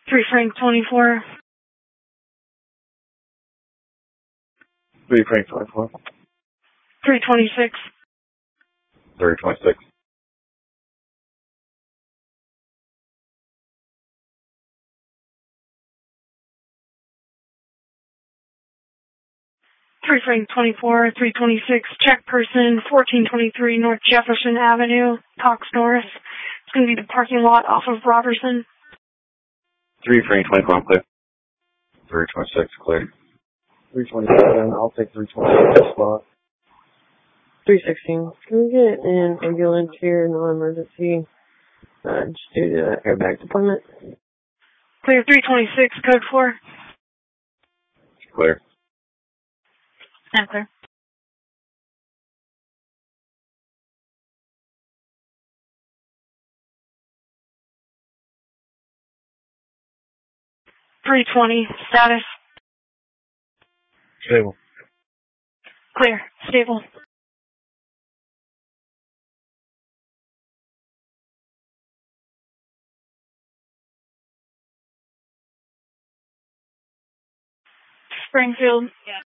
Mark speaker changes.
Speaker 1: 3 Frank 24.
Speaker 2: 3 Frank 24.
Speaker 1: 326.
Speaker 2: 326.
Speaker 1: 3 Frank 24, 326, check person, 1423 North Jefferson Avenue, Cox North. It's going to be the parking lot off of Robertson.
Speaker 2: 3 Frank 24, clear. 326, clear. 327, I'll take 326 spot.
Speaker 3: 316, can we get an ambulance here, non-emergency, just due to the airbag deployment?
Speaker 1: Clear 326, code 4.
Speaker 2: Clear.
Speaker 1: Stand clear. .320, status.
Speaker 2: Stable.
Speaker 1: Clear, stable. Springfield. Yeah.